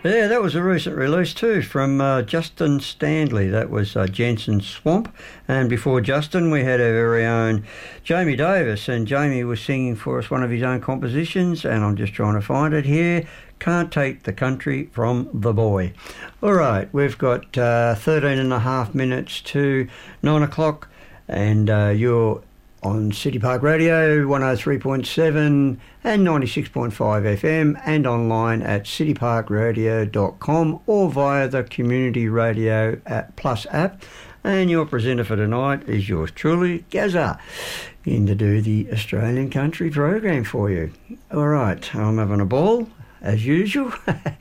Yeah, that was a recent release too from Justin Stanley. That was Jensen Swamp. And before Justin, we had our very own Jamie Davis. And Jamie was singing for us one of his own compositions. And I'm just trying to find it here. Can't Take the Country from the Boy. All right, we've got 13 and a half minutes to 9 o'clock. And you're on City Park Radio 103.7 and 96.5 FM and online at cityparkradio.com or via the Community Radio Plus app. And your presenter for tonight is yours truly, Gazza, in to do the Australian Country program for you. All right, I'm having a ball, as usual.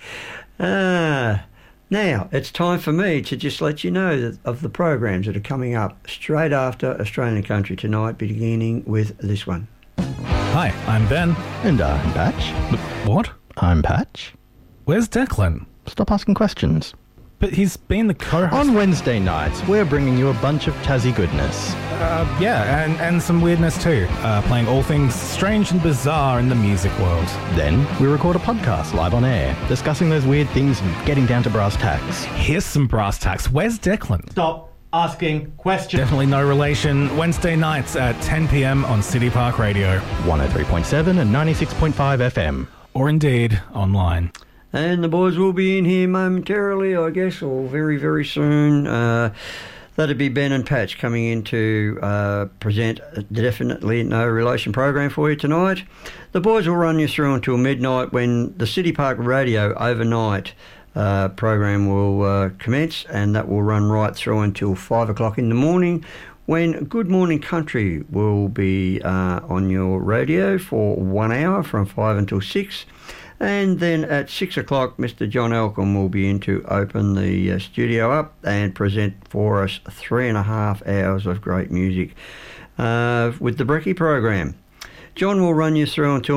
Now, it's time for me to just let you know of the programs that are coming up straight after Australian Country tonight, beginning with this one. Hi, I'm Ben. And I'm Patch. What? I'm Patch. Where's Declan? Stop asking questions. But he's been the co-host. On Wednesday nights, we're bringing you a bunch of Tassie goodness. Yeah, and some weirdness too. Playing all things strange and bizarre in the music world. Then we record a podcast live on air, discussing those weird things and getting down to brass tacks. Here's some brass tacks. Where's Declan? Stop asking questions. Definitely no relation. Wednesday nights at 10 p.m. on City Park Radio. 103.7 and 96.5 FM. Or indeed, online. And the boys will be in here momentarily, I guess, or very, very soon. That'd be Ben and Patch coming in to present the Definitely No Relation program for you tonight. The boys will run you through until midnight when the City Park Radio overnight program will commence, and that will run right through until 5 o'clock in the morning when Good Morning Country will be on your radio for 1 hour from 5 until 6. And then at 6 o'clock, Mr. John Elcom will be in to open the studio up and present for us 3.5 hours of great music with the Brekkie program. John will run you through until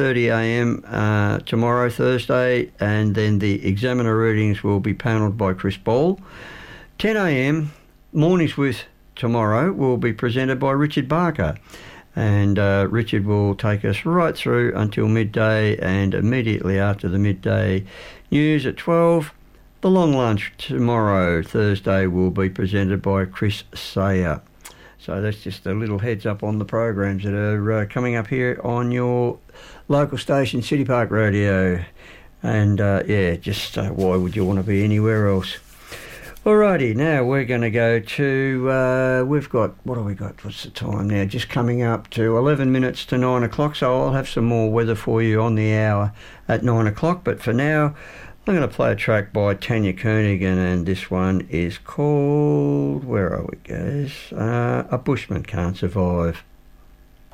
9:30am tomorrow, Thursday, and then the examiner readings will be panelled by Chris Ball. 10am, Mornings with tomorrow will be presented by Richard Barker. And Richard will take us right through until midday, and immediately after the midday news at 12, the long lunch tomorrow, Thursday, will be presented by Chris Sayer. So that's just a little heads up on the programs that are coming up here on your local station, City Park Radio. And why would you want to be anywhere else? Alrighty, now we're going to go to, we've got, what have we got? What's the time now? Just coming up to 11 minutes to 9 o'clock, so I'll have some more weather for you on the hour at 9 o'clock. But for now, I'm going to play a track by Tanya Koenigan, and this one is called, where are we, guys? A Bushman Can't Survive.